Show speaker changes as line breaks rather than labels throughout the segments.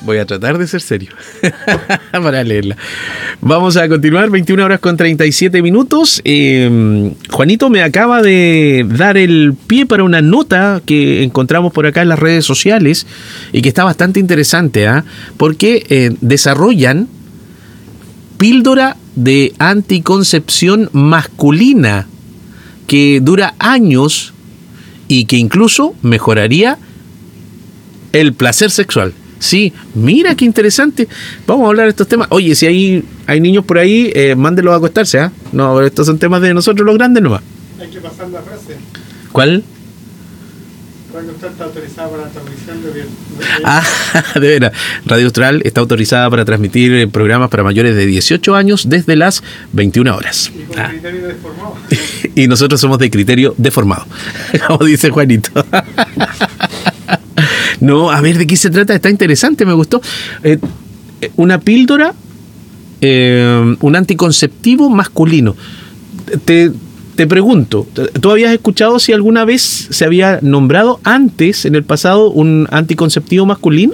Voy a tratar de ser serio para leerla. Vamos a continuar, 21 horas con 37 minutos. Juanito me acaba de dar el pie para una nota que encontramos por acá en las redes sociales y que está bastante interesante, porque desarrollan píldora de anticoncepción masculina que dura años y que incluso mejoraría el placer sexual. Sí, mira qué interesante. Vamos a hablar de estos temas. Oye, si hay niños por ahí, mándenlos a acostarse, ¿ah? No, pero estos son temas de nosotros los grandes nomás.
Hay que pasar la frase.
¿Cuál?
Radio Austral está autorizada para la transmisión
de veras. Radio Austral está autorizada para transmitir programas para mayores de 18 años desde las 21 horas.
Y con criterio deformado.
Y nosotros somos de criterio deformado, como dice Juanito. No, a ver, ¿de qué se trata? Está interesante, me gustó. Una píldora, un anticonceptivo masculino. Te pregunto, ¿tú habías escuchado si alguna vez se había nombrado antes, en el pasado, un anticonceptivo masculino?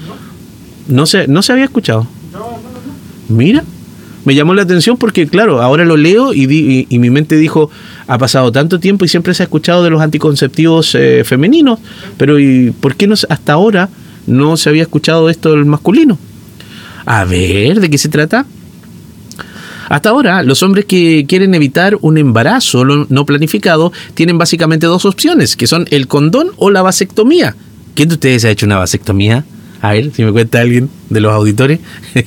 No se había escuchado.
No.
Mira, me llamó la atención porque, claro, ahora lo leo y mi mente dijo, ha pasado tanto tiempo y siempre se ha escuchado de los anticonceptivos femeninos, pero ¿y por qué hasta ahora no se había escuchado esto del masculino? A ver, ¿de qué se trata? Hasta ahora, los hombres que quieren evitar un embarazo no planificado tienen básicamente dos opciones, que son el condón o la vasectomía. ¿Quién de ustedes ha hecho una vasectomía? A ver, si me cuenta alguien de los auditores.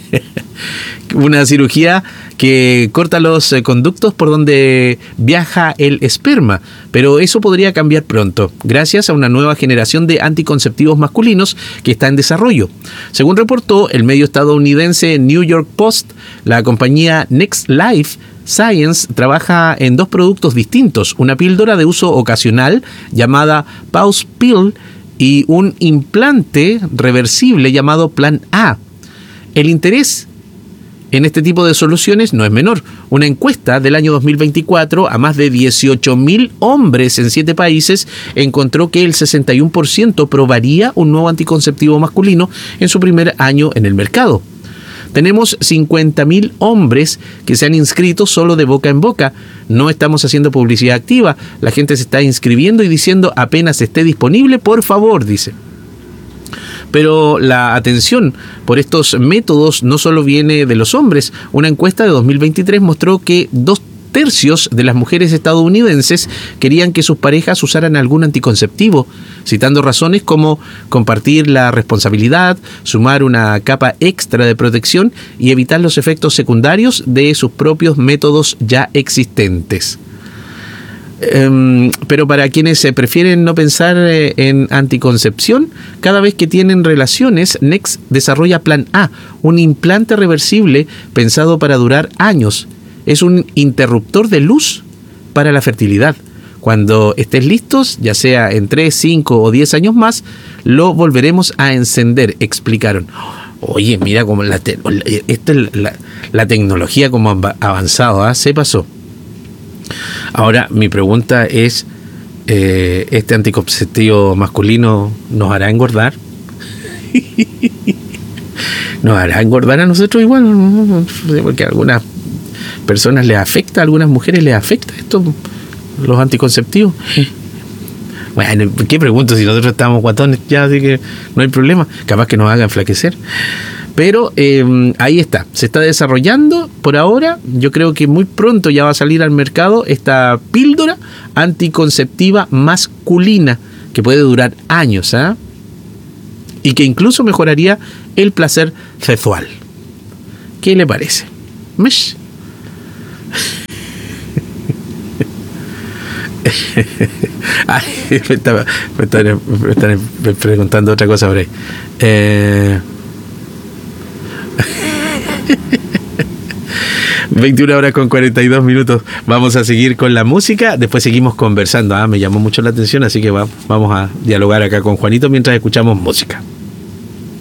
Una cirugía que corta los conductos por donde viaja el esperma, pero eso podría cambiar pronto, gracias a una nueva generación de anticonceptivos masculinos que está en desarrollo. Según reportó el medio estadounidense New York Post, la compañía Next Life Science trabaja en dos productos distintos, una píldora de uso ocasional llamada Pause Pill y un implante reversible llamado Plan A. El interés en este tipo de soluciones no es menor. Una encuesta del año 2024 a más de 18.000 hombres en 7 países encontró que el 61% probaría un nuevo anticonceptivo masculino en su primer año en el mercado. Tenemos 50.000 hombres que se han inscrito solo de boca en boca. No estamos haciendo publicidad activa. La gente se está inscribiendo y diciendo apenas esté disponible, por favor, dice. Pero la atención por estos métodos no solo viene de los hombres. Una encuesta de 2023 mostró que 2/3 de las mujeres estadounidenses querían que sus parejas usaran algún anticonceptivo, citando razones como compartir la responsabilidad, sumar una capa extra de protección y evitar los efectos secundarios de sus propios métodos ya existentes. Pero para quienes prefieren no pensar en anticoncepción, cada vez que tienen relaciones, Next desarrolla Plan A, un implante reversible pensado para durar años. Es un interruptor de luz para la fertilidad. Cuando estés listos, ya sea en 3, 5 o 10 años más, lo volveremos a encender, explicaron. Oye, mira cómo la tecnología como ha avanzado, se pasó. Ahora, mi pregunta es, ¿este anticonceptivo masculino nos hará engordar? ¿Nos hará engordar a nosotros igual? Porque a algunas personas les afecta, a algunas mujeres les afecta esto, los anticonceptivos. Bueno, ¿qué pregunto? Si nosotros estamos guatones ya, así que no hay problema. Capaz que nos haga enflaquecer. Pero ahí está, se está desarrollando por ahora. Yo creo que muy pronto ya va a salir al mercado esta píldora anticonceptiva masculina que puede durar años, y que incluso mejoraría el placer sexual. ¿Qué le parece? ¿Mesh? Ay, me están preguntando otra cosa por ahí. 21 horas con 42 minutos. Vamos a seguir con la música. Después seguimos conversando. Me llamó mucho la atención, así que vamos a dialogar acá con Juanito mientras escuchamos música.